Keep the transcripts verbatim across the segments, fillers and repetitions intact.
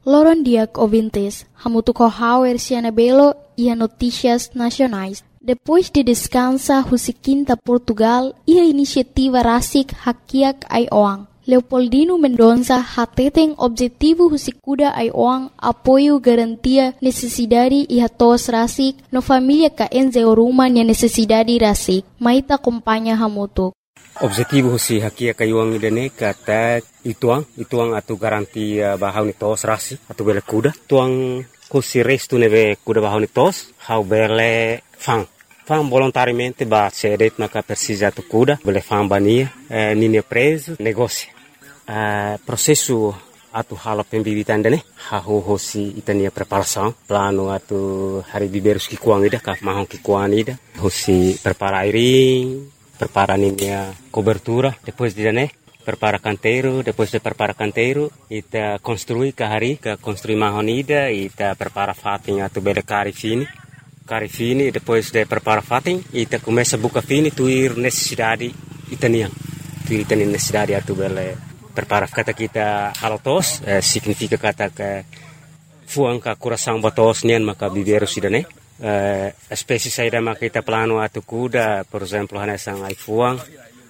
Loron diak ouvintes, hamutu kohauer sianabelo e a notícias nacionais. Depois de descansa husikinta Portugal e a iniciativa Rasik Hakiak ai Oang. Leopoldino Mendonça hateten objetivo husikuda ai Oang apoio garantia necessidade e hatos Rasik no família ka enze oruma nia necessidade Rasik. Maita acompanha hamutu. Objetivo husi hakia kayuang idane kata ituang ituang atu garanti bahau ni tos rasi atu bele kuda tuang husi restu neve kuda bahau ni tos hau bele fang fang volontariamente ba sedet maka persija tu kuda bele fang bania eh, nini preso negócio eh, processo atu hala pembibitan dane hau husi itania preparação plano atu hari biberus ki kuang ida ka mahong ki kuang ida husi prepara airing prepara a cobertura, depois de né, prepara canteiro, depois de prepara canteiro, ita construi kahari, ka construi mahonida, ita prepara fatin atu bele cari fini, cari fini, depois de prepara fatin, ita começa buka fini, tuir necessidade itanian, tuir itanian necessidade atu bele prepara kata kita halotos, eh, significa kata que fuang ka coração batos nian maka biberu sidane. Uh, espécie saída makita plano atu kuda, por exemplo, hanesang ai fuang,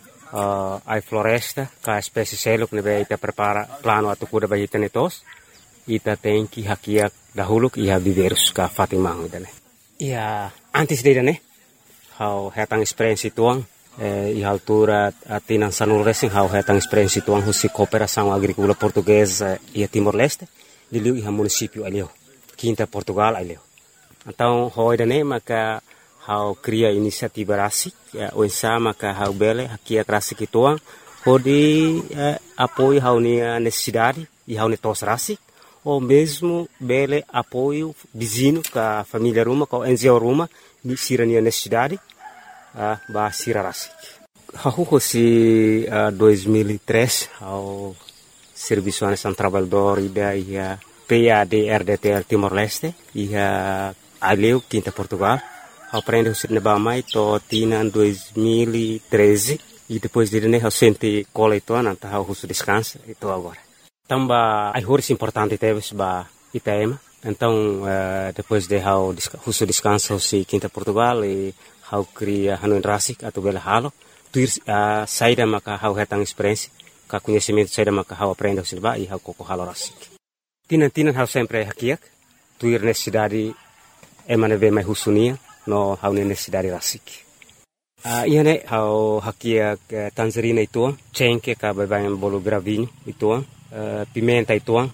uh, ai floresta, ka espécie seluk nebe ita prepara plano atu kuda bagi tenetos, ita tenki hakiak dahuluk iha biverus ka fatimang idane. Ia antes de idane, hau hetang experiência tuang, eh, iha altura atinan sanul racing hau hetang experiência tuang husi cooperação agrícola portuguesa ia Timor-Leste, diliu iha município alio, Quinta Portugal alio. Então, hoje né, maka hau cria inisiativa rasik, o ensa maka hau bele hakia rasik ituang, hodi eh, apoio hau nia necessidade e hau netos rasik, ou mesmo bele apoio vizinho ka família ruma, ka enzeo ruma, ni sira nia necessidade, uh, ba sira rasik. Hau hosi uh, dois mil e três, hau Serviço Nacional Trabalhador ida ia P A D R D T L Timor-Leste, ia Aleu, Quinta Portugal, aprende o cinema mais to tina em dois mil e treze e depois de né eu senti cola e toa nanta eu russo descansa e tô agora. Tamba ai horas importante teve ba Itaema, então uh, depois de eu russo descansa o si Quinta Portugal e eu cria Hanoi Rasik atau bela halo, tuir uh, saída maka eu retang experiência, ka conhecimento saída maka eu aprende o silba e eu coco halo Rasik. Tina tina eu sempre hakiak, tuir necessidade emane ve mai husunia no hau necessidade rasik. Uh, ia ne hau hakia uh, tangerina ituang, cengke ka babayan bolo gravinho ituang, uh, pimenta ituang,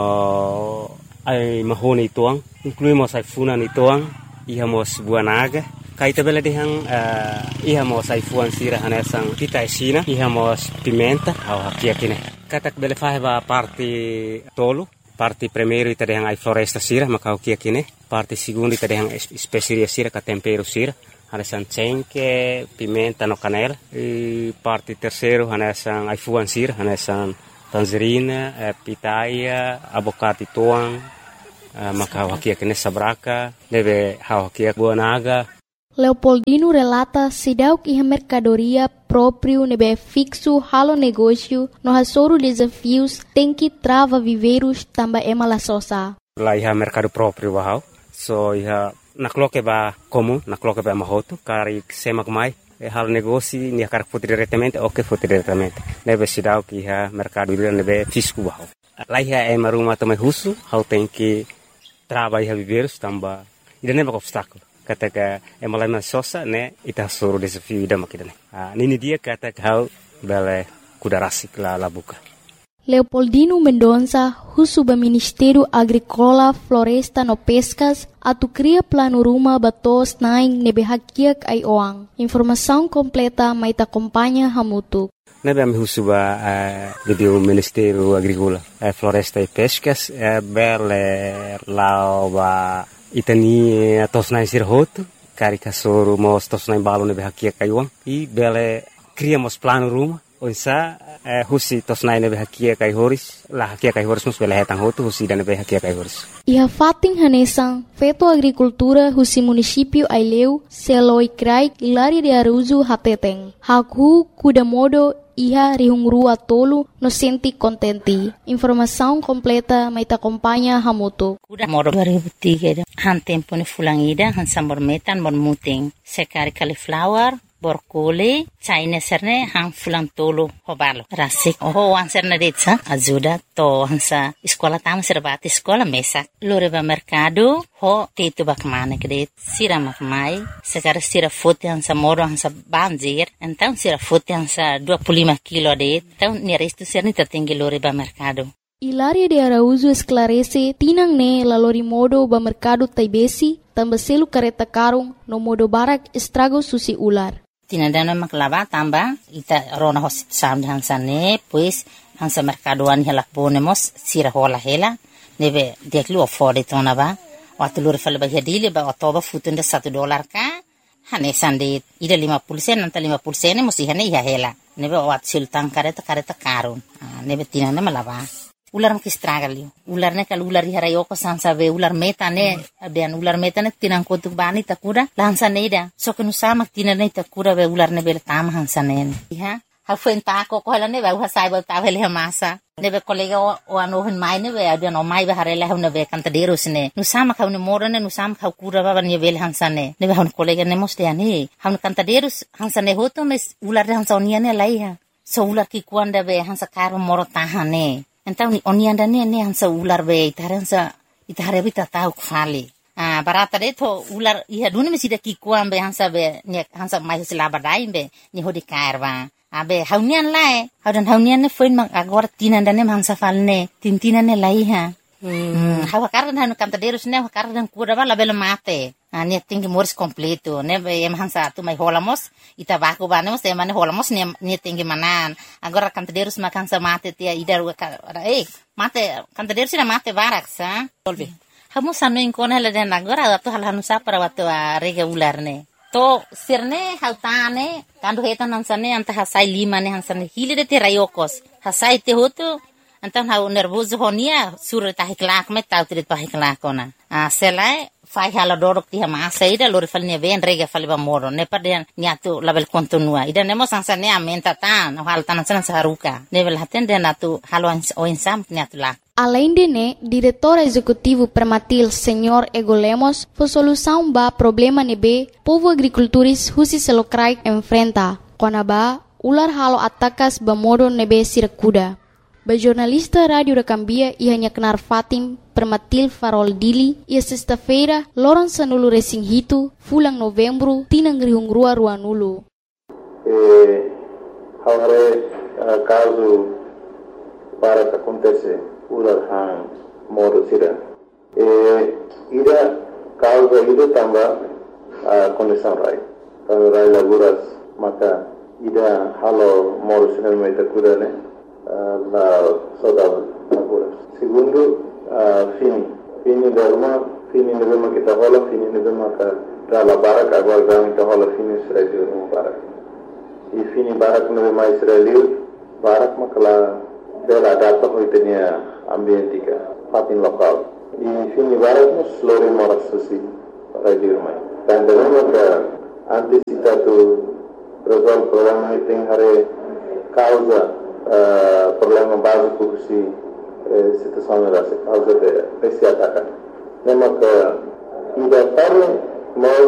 no ai mahone ituang, incluímos ai funan ituang, ihamos buanaga, kaita bela dihang uh, ihamos ai fuan sira hanesang pita esina, ihamos pimenta, hau hakia kine. Katak bele faheba parte tolo, parte primeiro ita dehang ai floresta sira, maka hakia kine. Parte seconda ita dehang speceria sira, ka tempero sira, hanesan cengke, pimenta no canela. E parte terceiro hanesan ai fuan sira, hanesan tangerina, eh, pitaya, abocate tuang, eh, maka hakia kine sabraka, deve hakia buanaga. Leopoldino relata sidauk iha mercadoria próprio nebe fixo halo negócio no hasoro desafios tem que trava viveiros tamba ema la sosa. Lá iha mercado próprio bahau, so iha nakloke ba comum, nakloke ba mahoto, kari semak mai, e halo negócio ni akar foto diretamente, ok foto diretamente. Nebe sidauk iha mercado ila nebe fisco bahau. Lá iha ema rumah tamai husu, hau tem que trava iha viveiros tamba, ida nebe obstáculo. Kata ka emalai sosa ne ita suru desafio ida makidane. Ah, nini dia kata kau bele kuda rasik la labuka. Leopoldino Mendonça, husuba Ministério Agrícola, Floresta no Pescas, atu cria plano ruma batos naing nebe hakiak ai oang. Informação completa mai ta acompanha hamutu. Nebe ami husuba uh, di Ministério Agrícola, uh, Floresta e Pescas, uh, bele lao ba itani tos na sir hotu kari kasoro mos tos na balo nebe hakia kayuang i bele criamos plano ruma Onsa eh, husi tos nai nebe hakia kai horis la hakia kai horis mus bela hetang hotu husi dan nebe hakia kai horis. Iha fating hanesan feto agricultura husi município Aileu seloi krai Hilaria de Araújo hateteng. Haku kuda modo iha rihungrua tolu no senti contenti. Informação completa mai ta acompanha Hamuto. Kuda modo dua ribu tiga han tempo ni fulangida han sambor metan bon muting. Sekari cauliflower borkole China serne hang fulang tolo hobalo rasik oh wan serne detsa ajuda to hansa sekolah tam serbati sekolah mesak lore ba mercado ho tetu bak mane kede sira makmai sekarang sira foto hansa moro hansa banjir então sira foto hansa dua puluh lima kilo de então ni resto serni tertinggi lore ba mercado. Hilaria de Araújo esclarece tinang ne la lori modo ba mercado taibesi tambaselu kareta karung no modo barak estrago susi ular. Tinadana maklaba tamba ita rona hospital hansane pues hansa mercadoan hela ponemos sira hola hela nebe deklu afford tona ba watulur fal ba hedile ba otoba futunde satu dolar ka hane sande ida lima puluh sen nanta lima puluh sen musi hane ya hela nebe wat sultan kareta kareta karun nebe tinana malaba ular mak istragali ular ne kal ular hara yoko sansa be ular meta ne abian ular meta ne tinang kotuk bani takura lansa neida so kenu sama tinane takura be ular ne bel tam hansa ne ha ha fenta ko ko ne be ha sai ba ta vele masa ne be kolega o ano hin mai ne be abian o mai be harela ne be kanta deros ne nu sama ka ne morane nu sama ka kura ba ne bel hansa ne ne be han kolega ne moste ani han kanta deros hansa ne hoto mes ular hansa onia ne lai ha so ular ki kuanda be hansa karo moro tahane. Então oni anda ne ne hansa ular be itaransa itare bita tau kfali ah barata de to ular iha duni mesida ki kuam be hansa be ne hansa mai sila badai be ni hodi karba abe haunian lae haudan haunian ne foin mang agora tinanda ne hansa falne tintina ne lai ha hmm hawa kardan hanu kanta derus ne kardan kura bala bela mate ah ne tingi moris completo ne be em hansa tu mai holamos ita baku banemos e mane holamos ne ne tingi manan agora kanta derus makan sa mate tia idar eh mate kanta derus na mate barak sa solve hamu sanu inkon hala den agora tu hal hanu sa para watu rega ular ne to sirne hautane kandu hetan hansane anta hasai lima ne hansane hile de te rayokos hasai te hotu antan hau nervoso honia sur ta hiklak me tau trit pa hiklak ona a selai fai hala dorok ti ma saida lor falne ben rega falba moro ne paden niatu label kontinua ida nemo sansane amenta tan hal tan san saruka level haten den atu halwan o insam niatu la. Além de né, diretor executivo Permatil Senhor Ego Lemos, foi solução ba problema nebe povo agricultores husi selokrai enfrenta. Kona ba ular halo atakas ba modo nebe sirakuda. Ba jornalista Rádio da Cambia ia hanya kenar Fatim Permatil Farol Dili ia sexta-feira loron sanulu resing hitu fulang novembro tinang rihungrua ruanulu. Eh, haware uh, caso para que acontece ular hang modo sira. Eh, ida causa ida tamba uh, condição rai. Kalau rai laguras maka ida halo modo sira meta kuda ne. La saudade agora. Segundo, uh, fini. Fini derma, fini nevema kita hola, fini nevema ka dala barak agora gami kita hola fini Israel no barak. E fini barak nevema Israel, barak makala bela data hoitenia ambientika, fatin lokal. E fini barak nos lori moras susi radio mai. Dan derma ka antisipatu resolve problema iting hare causa Uh, problema básico que se eh, situação da causa de esse ataque. Lembra que ainda para nós